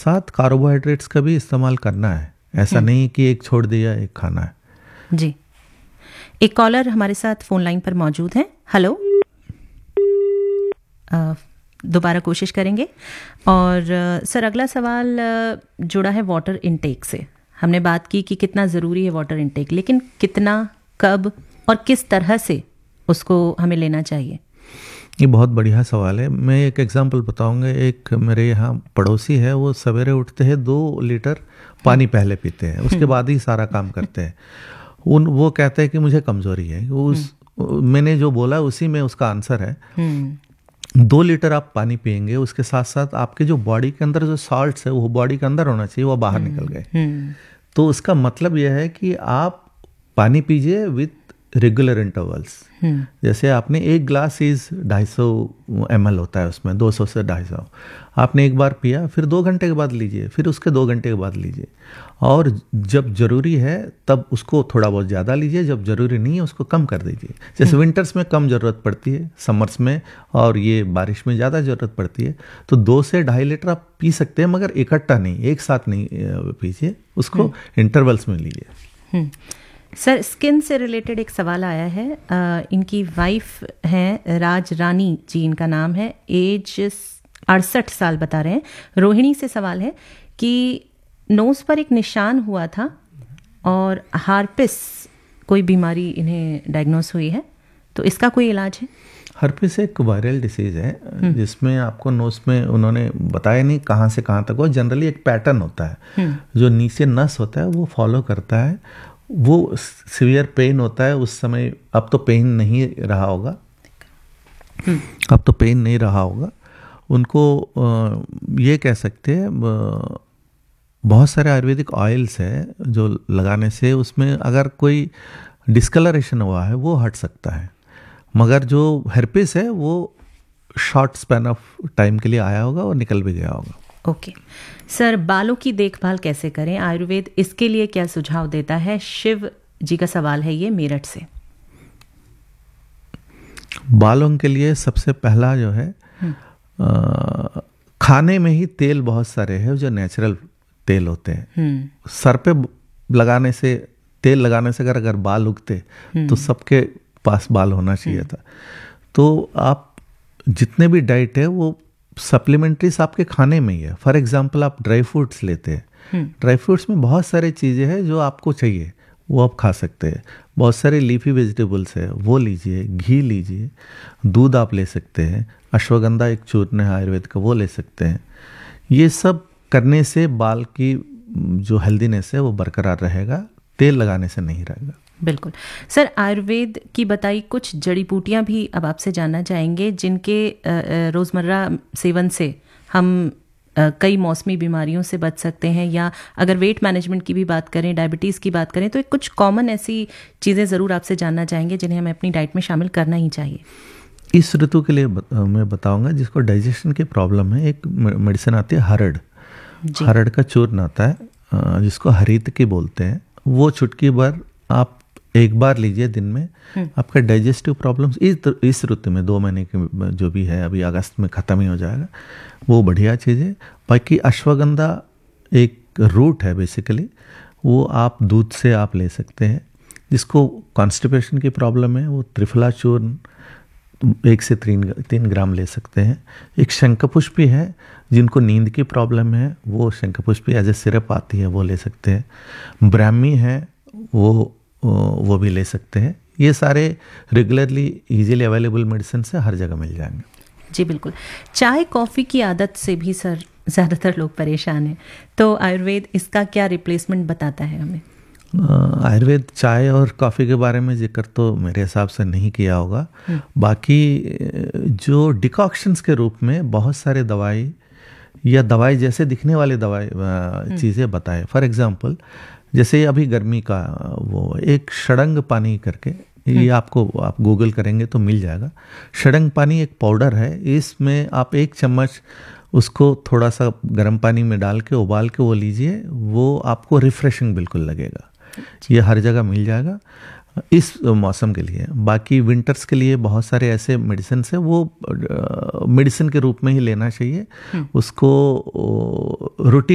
साथ कार्बोहाइड्रेट्स का भी इस्तेमाल करना है, ऐसा नहीं कि एक छोड़ दिया एक खाना है। जी, एक कॉलर हमारे साथ फोन लाइन पर मौजूद हैं। हेलो, दोबारा कोशिश करेंगे। और सर, अगला सवाल जुड़ा है वाटर इनटेक से। हमने बात की कि कितना ज़रूरी है वाटर इनटेक, लेकिन कितना, कब और किस तरह से उसको हमें लेना चाहिए? ये बहुत बढ़िया सवाल है। मैं एक एग्जांपल बताऊंगा। एक मेरे यहाँ पड़ोसी है, वो सवेरे उठते हैं 2 लीटर पानी पहले पीते हैं, उसके बाद ही सारा काम करते हैं। वो कहते हैं कि मुझे कमज़ोरी है। मैंने जो बोला उसी में उसका आंसर है। 2 लीटर आप पानी पिएंगे, उसके साथ साथ आपके जो बॉडी के अंदर जो सॉल्ट्स है वो बॉडी के अंदर होना चाहिए, वो बाहर निकल गए। तो उसका मतलब यह है कि आप पानी पीजिए विथ रेगुलर इंटरवल्स। जैसे आपने एक ग्लास 250 ml होता है, उसमें 200 से 250 आपने एक बार पिया, फिर 2 घंटे के बाद लीजिए, फिर उसके 2 घंटे के बाद लीजिए। और जब ज़रूरी है तब उसको थोड़ा बहुत ज़्यादा लीजिए, जब ज़रूरी नहीं है उसको कम कर दीजिए। जैसे विंटर्स में कम ज़रूरत पड़ती है, समर्स में और ये बारिश में ज़्यादा ज़रूरत पड़ती है। तो 2 से 2.5 लीटर आप पी सकते हैं, मगर इकट्ठा नहीं, एक साथ नहीं पीजिए, उसको इंटरवल्स में लीजिए। सर, स्किन से रिलेटेड एक सवाल आया है। इनकी वाइफ हैं राज रानी जी, इनका नाम है, एज 68 साल बता रहे हैं। रोहिणी से सवाल है कि नोज़ पर एक निशान हुआ था और हार्पिस कोई बीमारी इन्हें डायग्नोस हुई है, तो इसका कोई इलाज है? हर्पिस एक वायरल डिसीज़ है जिसमें आपको नोज़ में उन्होंने बताया नहीं कहाँ से कहाँ तक, वो जनरली एक पैटर्न होता है जो नीचे नस होता है वो फॉलो करता है। वो सीवियर पेन होता है उस समय। अब तो पेन नहीं रहा होगा, उनको ये कह सकते हैं, बहुत सारे आयुर्वेदिक ऑयल्स है जो लगाने से उसमें अगर कोई डिस्कलरेशन हुआ है वो हट सकता है, मगर जो हर्पिस है वो शॉर्ट स्पैन ऑफ टाइम के लिए आया होगा और निकल भी गया होगा। ओके सर, बालों की देखभाल कैसे करें? आयुर्वेद इसके लिए क्या सुझाव देता है? शिव जी का सवाल है ये, मेरठ से। बालों के लिए सबसे पहला जो है, खाने में ही तेल बहुत सारे हैं जो नेचुरल तेल होते हैं। सर पे लगाने से, तेल लगाने से अगर बाल उगते तो सबके पास बाल होना चाहिए था। तो आप जितने भी डाइट है वो सप्लीमेंट्रीज आपके खाने में ही है। फॉर एग्जांपल आप ड्राई फ्रूट्स लेते हैं, ड्राई फ्रूट्स में बहुत सारी चीज़ें हैं जो आपको चाहिए, वो आप खा सकते हैं। बहुत सारे लीफी वेजिटेबल्स है, वो लीजिए। घी लीजिए, दूध आप ले सकते हैं, अश्वगंधा एक चूर्ण है आयुर्वेद का, वो ले सकते हैं। ये सब करने से बाल की जो हेल्दीनेस है वो बरकरार रहेगा, तेल लगाने से नहीं रहेगा। बिल्कुल सर, आयुर्वेद की बताई कुछ जड़ी बूटियां भी अब आपसे जानना चाहेंगे जिनके रोज़मर्रा सेवन से हम कई मौसमी बीमारियों से बच सकते हैं, या अगर वेट मैनेजमेंट की भी बात करें, डायबिटीज़ की बात करें, तो कुछ कॉमन ऐसी चीज़ें ज़रूर आपसे जानना चाहेंगे जिन्हें हमें अपनी डाइट में शामिल करना ही चाहिए। इस ऋतु के लिए मैं बताऊंगा, जिसको डाइजेशन की प्रॉब्लम है, एक मेडिसिन आती है हरड़। हरड़ का चूर्ण आता है जिसको हरित की बोलते हैं। वो चुटकी भर आप एक बार लीजिए दिन में, आपका डाइजेस्टिव प्रॉब्लम्स इस ऋतु में 2 महीने के जो भी है, अभी अगस्त में ख़त्म ही हो जाएगा, वो बढ़िया चीज़ है। बाकी अश्वगंधा एक रूट है बेसिकली, वो आप दूध से आप ले सकते हैं। जिसको कॉन्स्टिपेशन की प्रॉब्लम है वो त्रिफला चूर्ण 1 से 3 ग्राम ले सकते हैं। एक शंखपुष्पी है, जिनको नींद की प्रॉब्लम है वो शंखपुष्पी एज ए सिरप आती है, वो ले सकते हैं। ब्राह्मी है वो भी ले सकते हैं। ये सारे रेगुलरली इजीली अवेलेबल मेडिसिन से हर जगह मिल जाएंगे। जी बिल्कुल। चाय कॉफ़ी की आदत से भी सर ज़्यादातर लोग परेशान हैं, तो आयुर्वेद इसका क्या रिप्लेसमेंट बताता है हमें? आयुर्वेद चाय और कॉफ़ी के बारे में जिक्र तो मेरे हिसाब से नहीं किया होगा। बाकी जो डिकॉक्शंस के रूप में बहुत सारे दवाई या दवाई जैसे दिखने वाली दवाई चीज़ें बताए। फॉर एग्जांपल जैसे अभी गर्मी का वो एक षडंग पानी करके, ये आप गूगल करेंगे तो मिल जाएगा। षडंग पानी एक पाउडर है, इसमें आप 1 चम्मच उसको थोड़ा सा गर्म पानी में डाल के उबाल के वो लीजिए, वो आपको रिफ्रेशिंग बिल्कुल लगेगा। ये हर जगह मिल जाएगा इस मौसम के लिए। बाकी विंटर्स के लिए बहुत सारे ऐसे मेडिसिन है, वो मेडिसिन के रूप में ही लेना चाहिए उसको। रूटीन